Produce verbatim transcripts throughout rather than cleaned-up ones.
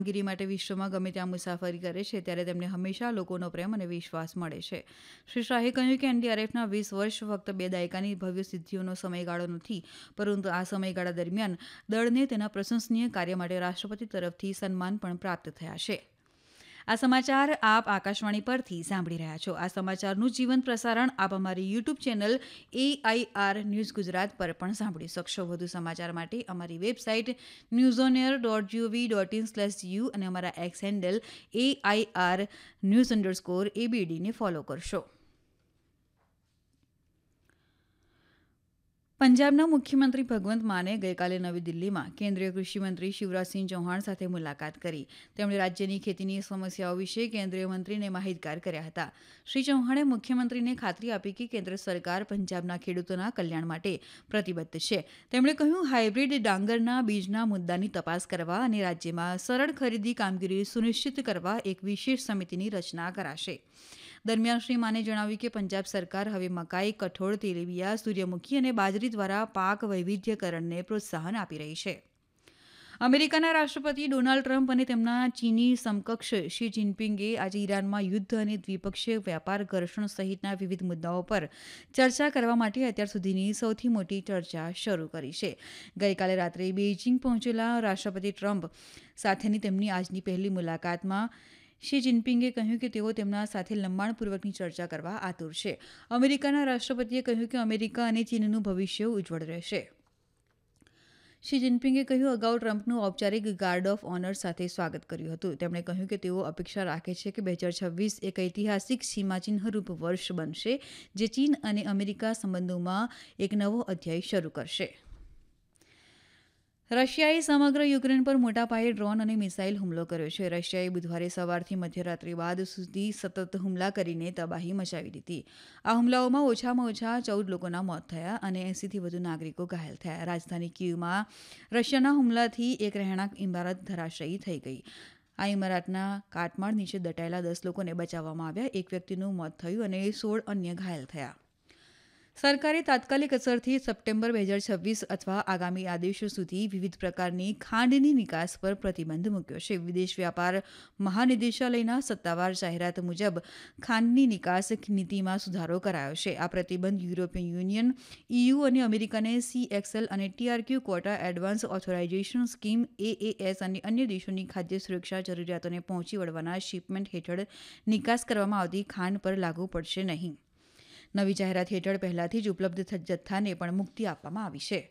કામગીરી માટે વિશ્વમાં ગમે ત્યાં મુસાફરી કરે છે ત્યારે તેમને હંમેશા લોકોનો પ્રેમ અને વિશ્વાસ મળે છે. શ્રી શાહે કહ્યું કે એનડીઆરએફના વીસ વર્ષ ફક્ત બે દાયકાની ભવ્ય સિદ્ધિઓનો સમયગાળો નથી, પરંતુ આ સમયગાળા દરમિયાન દળને તેના પ્રશંસનીય કાર્ય માટે રાષ્ટ્રપતિ તરફથી સન્માન પણ પ્રાપ્ત થયા છે. આ સમાચાર આપ આકાશવાણી પરથી સાંભળી રહ્યા છો. આ સમાચારનું જીવંત પ્રસારણ આપ અમારી YouTube channel AIR news Gujarat પર પણ સાંભળી શકશો. વધુ સમાચાર માટે અમારી website news on air dot GOV dot in slash you અને અમારા x handle AIR news underscore એબીડીને follow કરશો. પંજાબના મુખ્યમંત્રી ભગવંત માને ગઈકાલે નવી દિલ્હીમાં કેન્દ્રીય કૃષિમંત્રી શિવરાજસિંહ ચૌહાણ સાથે મુલાકાત કરી. તેમણે રાજ્યની ખેતીની સમસ્યાઓ વિશે કેન્દ્રીય મંત્રીને માહિતગાર કર્યા હતા. શ્રી ચૌહાણે મુખ્યમંત્રીને ખાતરી આપી કે કેન્દ્ર સરકાર પંજાબના ખેડૂતોના કલ્યાણ માટે પ્રતિબદ્ધ છે. તેમણે કહ્યું, હાઇબ્રિડ ડાંગરના બીજના મુદ્દાની તપાસ કરવા અને રાજ્યમાં સરળ ખરીદી કામગીરી સુનિશ્ચિત કરવા એક વિશેષ સમિતિની રચના કરાશે. દરમિયાન શ્રી માને જણાવ્યું કે પંજાબ સરકાર હવે મકાઈ, કઠોળ, તેલીબિયા, સૂર્યમુખી અને બાજરી દ્વારા પાક વૈવિધ્યકરણને પ્રોત્સાહન આપી રહી છે. અમેરિકાના રાષ્ટ્રપતિ ડોનાલ્ડ ટ્રમ્પ અને તેમના ચીની સમકક્ષ શી જિનપિંગે આજે ઈરાનમાં યુદ્ધ અને દ્વિપક્ષીય વ્યાપાર ઘર્ષણ સહિતના વિવિધ મુદ્દાઓ પર ચર્ચા કરવા માટે અત્યાર સુધીની સૌથી મોટી ચર્ચા શરૂ કરી છે. ગઈકાલે રાત્રે બેઇજિંગ પહોંચેલા રાષ્ટ્રપતિ ટ્રમ્પ સાથેની તેમની આજની પહેલી મુલાકાતમાં શી જિનપિંગે કહ્યું કે તેઓ તેમના સાથે લંબાણપૂર્વકની ચર્ચા કરવા આતુર છે. અમેરિકાના રાષ્ટ્રપતિએ કહ્યું કે અમેરિકા અને ચીનનું ભવિષ્ય ઉજ્જવળ રહેશે. શી જિનપિંગે કહ્યું, અગાઉ ટ્રમ્પનું ઔપચારિક ગાર્ડ ઓફ ઓનર સાથે સ્વાગત કર્યું હતું. તેમણે કહ્યું કે તેઓ અપેક્ષા રાખે છે કે બે હજાર છવ્વીસ એક ઐતિહાસિક સીમાચિહ્નરૂપ વર્ષ બનશે, જે ચીન અને અમેરિકા સંબંધોમાં એક નવો અધ્યાય શરૂ કરશે. રશિયાએ સમગ્ર યુક્રેન પર મોટા પાયે ડ્રોન અને મિસાઇલ હુમલો કર્યો છે. રશિયાએ બુધવારે સવારથી મધ્યરાત્રિ બાદ સુધી સતત હુમલા કરીને તબાહી મચાવી દીધી. આ હુમલાઓમાં ઓછામાં ઓછા ચૌદ લોકોના મોત થયા અને એંસીથી વધુ નાગરિકો ઘાયલ થયા. રાજધાની કીવમાં રશિયાના હુમલાથી એક રહેણાંક ઇમારત ધરાશાયી થઈ ગઈ. આ ઇમારતના કાટમાળ નીચે દટાયેલા દસ લોકોને બચાવવામાં આવ્યા. એક વ્યક્તિનું મોત થયું અને સોળ અન્ય ઘાયલ થયા. સરકારે તાત્કાલિક અસરથી સપ્ટેમ્બર બે હજાર છવ્વીસ અથવા આગામી આદેશો સુધી વિવિધ પ્રકારની ખાંડની નિકાસ પર પ્રતિબંધ મૂક્યો છે. વિદેશ વ્યાપાર મહાનિદેશાલયના સત્તાવાર જાહેરાત મુજબ ખાંડની નિકાસ નીતિમાં સુધારો કરાયો છે. આ પ્રતિબંધ યુરોપિયન યુનિયન, ઈયુ અને અમેરિકાને સીએક્સએલ અને ટીઆરક્યુ ક્વોટા એડવાન્સ ઓથોરાઇઝેશન સ્કીમ એએએસ અને અન્ય દેશોની ખાદ્ય સુરક્ષા જરૂરિયાતોને પહોંચી વળવાના શિપમેન્ટ હેઠળ નિકાસ કરવામાં આવતી ખાંડ પર લાગુ પડશે નહીં. નવી જાહેરાત હેઠળ પહેલાથી જ ઉપલબ્ધ જથ્થાને પણ મુક્તિ આપવામાં આવી છે.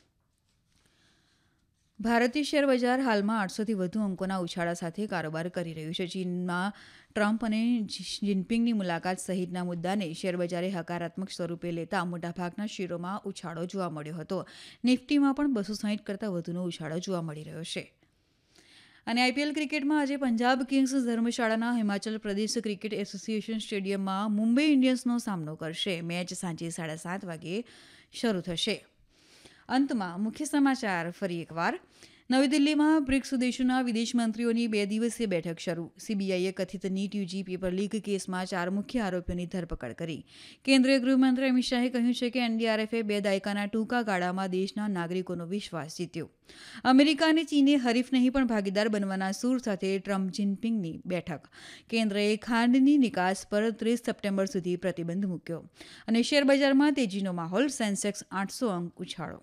ભારતીય શેર બજાર હાલમાં આઠસોથી વધુ અંકોના ઉછાળા સાથે કારોબાર કરી રહ્યું છે. ચીનમાં ટ્રમ્પ અને જિનપિંગની મુલાકાત સહિતના મુદ્દાને શેરબજારે હકારાત્મક સ્વરૂપે લેતા મોટાભાગના શેરોમાં ઉછાળો જોવા મળ્યો હતો. નિફ્ટીમાં પણ બસો સાહીઠ કરતાં વધુનો ઉછાળો જોવા મળી રહ્યો છે. અને આઈપીએલ ક્રિકેટમાં આજે Punjab Kings ધર્મશાળાના Himachal Pradesh cricket association સ્ટેડિયમમાં મુંબઈ ઇન્ડિયન્સનો સામનો કરશે. મેચ સાંજે સાડા સાત વાગે શરૂ થશે. અંતમાં મુખ્ય સમાચાર ફરી એકવાર. નવી દિલ્હીમાં બ્રિક્સ દેશોના વિદેશ મંત્રીઓની બે દિવસીય બેઠક શરૂ. સીબીઆઈએ કથિત નીટ યુજી પેપર લીક કેસમાં ચાર મુખ્ય આરોપીઓની ધરપકડ કરી. કેન્દ્રીય ગૃહમંત્રી અમિત શાહે કહ્યું છે કે એનડીઆરએફે બે દાયકાના ટૂંકા ગાળામાં દેશના નાગરિકોનો વિશ્વાસ જીત્યો. અમેરિકા અને ચીને હરીફ નહીં પણ ભાગીદાર બનવાના સૂર સાથે ટ્રમ્પ જિનપિંગની બેઠક. કેન્દ્રએ ખાંડની નિકાસ પર ત્રીસ સપ્ટેમ્બર સુધી પ્રતિબંધ મૂક્યો. અને શેરબજારમાં તેજીનો માહોલ, સેન્સેક્સ આઠસો અંક ઉછાળો.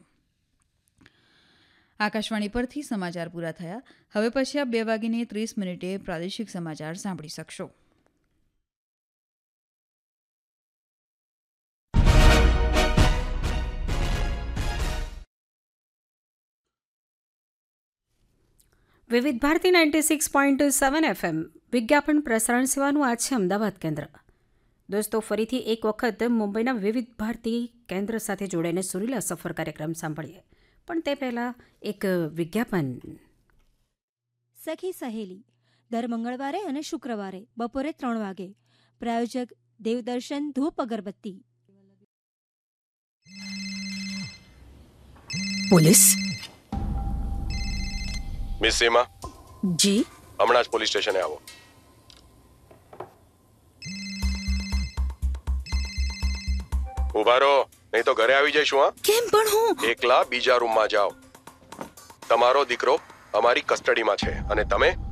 આકાશવાણી પરથી સમાચાર પૂરા થયા. હવે પછી આપ બે વાગીને ત્રીસ મિનિટે પ્રાદેશિક સમાચાર સાંભળી શકશો. વિવિધ Bharati ninety six point seven FM વિજ્ઞાપન પ્રસારણ સેવાનું આ છે અમદાવાદ કેન્દ્ર. દોસ્તો, ફરીથી એક વખત મુંબઈના વિવિધ ભારતી કેન્દ્ર સાથે જોડાઈને સુરીલા સફર કાર્યક્રમ સાંભળીએ. પણ તે પહેલાં એક વિજ્ઞાપન. સખી સહેલી દર મંગળવારે અને શુક્રવારે બપોરે ત્રણ વાગે. પ્રાયોજક દેવદર્શન ધૂપ અગરબત્તી. પોલીસ મિસ સીમા. જી. હમણાં જ પોલીસ સ્ટેશને આવો. ઉભા રહો, નહીં તો ઘરે આવી જઈશું. હા, કેમ પણ હું એકલા બીજા રૂમમાં જાઓ. તમારો દીકરો અમારી કસ્ટડીમાં છે અને તમે